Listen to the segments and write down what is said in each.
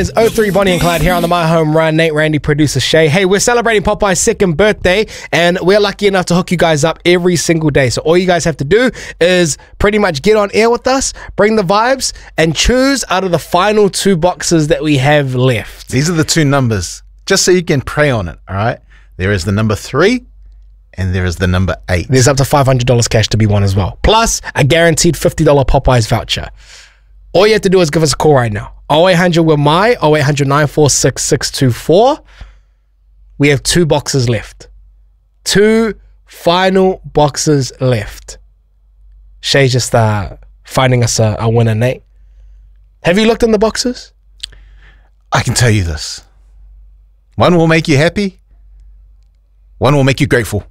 is 03 Bonnie and Clyde here on the My Home Run. Nate, Randy, producer Shay. Hey, we're celebrating Popeye's second birthday, and we're lucky enough to hook you guys up every single day. So all you guys have to do is pretty much get on air with us, bring the vibes, and choose out of the final 2 boxes that we have left. These are the 2 numbers, just so you can pray on it, all right? There is the number 3, and there is the number 8. There's up to $500 cash to be won as well, plus a guaranteed $50 Popeyes voucher. All you have to do is give us a call right now. 0800 with my 0800 946 624. We have 2 boxes left. 2 final boxes left. Shay just finding us a winner, Nate. Have you looked in the boxes? I can tell you this. One will make you happy. One will make you grateful.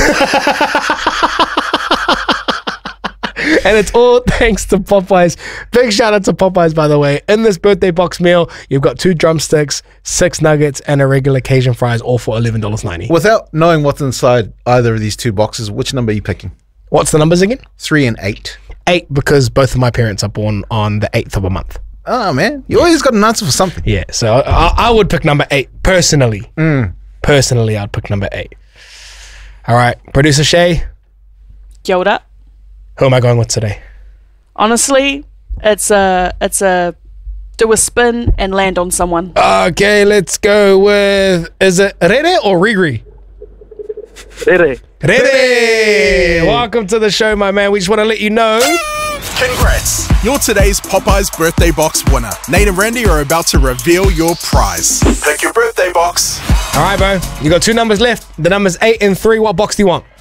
And it's all thanks to Popeyes. Big shout out to Popeyes, by the way. In this birthday box meal, you've got 2 drumsticks, 6 nuggets, and a regular Cajun fries, all for $11.90. Without knowing what's inside either of these 2 boxes, which number are you picking? What's the numbers again? 3 and 8. 8, because both of my parents are born on the 8th of a month. Oh, man. You always got an answer for something. Yeah, so I would pick number 8, personally. Personally, I'd pick number 8. All right, producer Shay. Kia ora. Who am I going with today? Honestly, it's a do a spin and land on someone. Okay, let's go with, is it Rere or Riri? Rere. Rere! Welcome to the show, my man. We just want to let you know. Congrats! You're today's Popeyes birthday box winner. Nate and Randy are about to reveal your prize. Pick your birthday box. All right, bro. You got 2 numbers left. The numbers 8 and 3. What box do you want?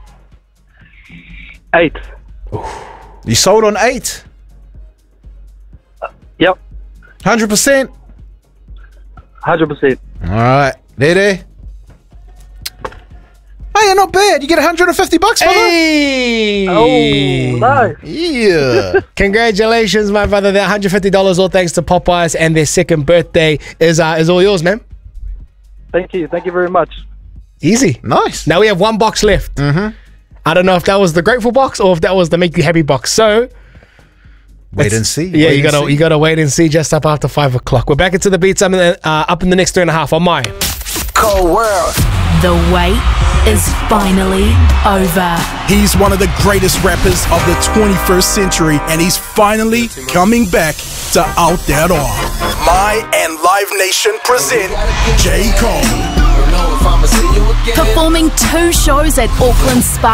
8. You sold on 8? Yep. 100%? 100%. All right. Ready? Hey, not bad. You get $150, brother. Hey! Oh, nice. Yeah. Congratulations, my brother. That $150, all thanks to Popeyes, and their second birthday is all yours, man. Thank you. Thank you very much. Easy. Nice. Now we have 1 box left. I don't know if that was the grateful box or if that was the make you happy box. So wait and see. Yeah, you gotta wait and see just up after 5 o'clock. We're back into the beats. I'm up in the next 3.5 on my Cold World. The wait is finally over. He's one of the greatest rappers of the 21st century, and he's finally coming back to Aotearoa. My and Live Nation present J. Cole. Performing 2 shows at Auckland Spa